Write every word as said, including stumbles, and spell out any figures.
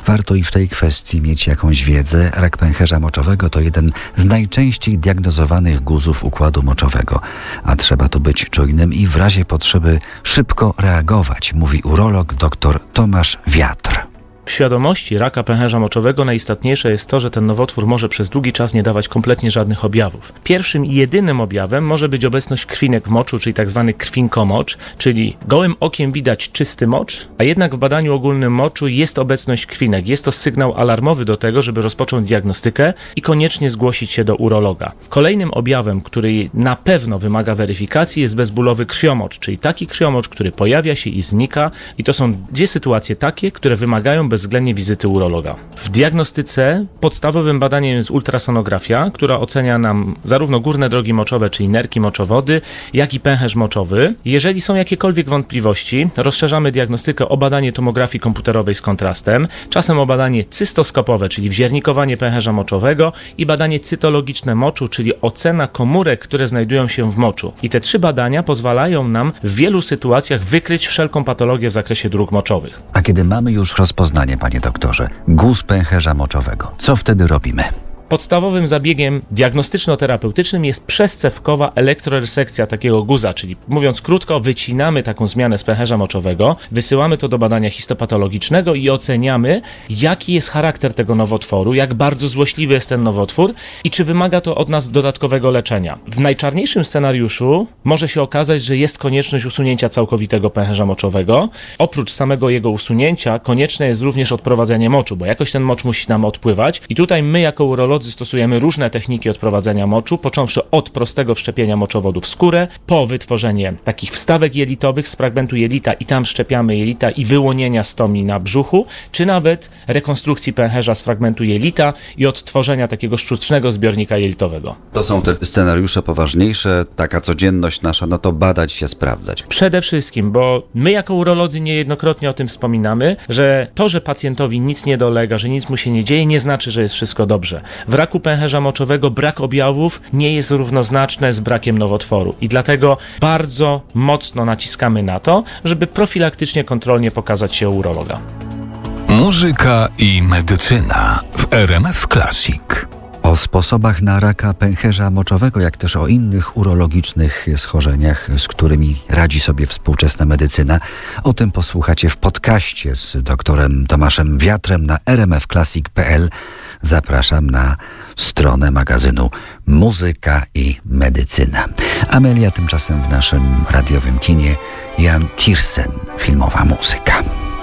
Warto i w tej kwestii mieć jakąś wiedzę. Rak pęcherza moczowego to jeden z najczęściej diagnozowanych guzów układu moczowego, a trzeba tu być czujnym i w razie potrzeby szybko reagować, mówi urolog dr Tomasz Wiatr. W świadomości raka pęcherza moczowego najistotniejsze jest to, że ten nowotwór może przez długi czas nie dawać kompletnie żadnych objawów. Pierwszym i jedynym objawem może być obecność krwinek w moczu, czyli tak zwany krwinkomocz, czyli gołym okiem widać czysty mocz, a jednak w badaniu ogólnym moczu jest obecność krwinek. Jest to sygnał alarmowy do tego, żeby rozpocząć diagnostykę i koniecznie zgłosić się do urologa. Kolejnym objawem, który na pewno wymaga weryfikacji, jest bezbólowy krwiomocz, czyli taki krwiomocz, który pojawia się i znika, i to są dwie sytuacje takie, które wymagają bezwzględnie wizyty urologa. W diagnostyce podstawowym badaniem jest ultrasonografia, która ocenia nam zarówno górne drogi moczowe, czyli nerki moczowody, jak i pęcherz moczowy. Jeżeli są jakiekolwiek wątpliwości, rozszerzamy diagnostykę o badanie tomografii komputerowej z kontrastem, czasem o badanie cystoskopowe, czyli wziernikowanie pęcherza moczowego, i badanie cytologiczne moczu, czyli ocena komórek, które znajdują się w moczu. I te trzy badania pozwalają nam w wielu sytuacjach wykryć wszelką patologię w zakresie dróg moczowych. A kiedy mamy już rozpoznanie, panie doktorze, guz pęcherza moczowego, co wtedy robimy? Podstawowym zabiegiem diagnostyczno-terapeutycznym jest przezcewkowa elektroresekcja takiego guza, czyli mówiąc krótko, wycinamy taką zmianę z pęcherza moczowego, wysyłamy to do badania histopatologicznego i oceniamy, jaki jest charakter tego nowotworu, jak bardzo złośliwy jest ten nowotwór i czy wymaga to od nas dodatkowego leczenia. W najczarniejszym scenariuszu może się okazać, że jest konieczność usunięcia całkowitego pęcherza moczowego. Oprócz samego jego usunięcia konieczne jest również odprowadzenie moczu, bo jakoś ten mocz musi nam odpływać i tutaj my jako urolodzy stosujemy różne techniki odprowadzenia moczu, począwszy od prostego wszczepienia moczowodu w skórę, po wytworzenie takich wstawek jelitowych z fragmentu jelita i tam wszczepiamy jelita i wyłonienia stomii na brzuchu, czy nawet rekonstrukcji pęcherza z fragmentu jelita i odtworzenia takiego sztucznego zbiornika jelitowego. To są te scenariusze poważniejsze, taka codzienność nasza, no to badać się, sprawdzać. Przede wszystkim, bo my jako urolodzy niejednokrotnie o tym wspominamy, że to, że pacjentowi nic nie dolega, że nic mu się nie dzieje, nie znaczy, że jest wszystko dobrze. W raku pęcherza moczowego brak objawów nie jest równoznaczny z brakiem nowotworu i dlatego bardzo mocno naciskamy na to, żeby profilaktycznie, kontrolnie pokazać się u urologa. Muzyka i medycyna w R M F Classic. O sposobach na raka pęcherza moczowego, jak też o innych urologicznych schorzeniach, z którymi radzi sobie współczesna medycyna. O tym posłuchacie w podcaście z doktorem Tomaszem Wiatrem na r m f classic kropka p l. Zapraszam na stronę magazynu Muzyka i Medycyna. Amelia tymczasem w naszym radiowym kinie Jan Tiersen, filmowa muzyka.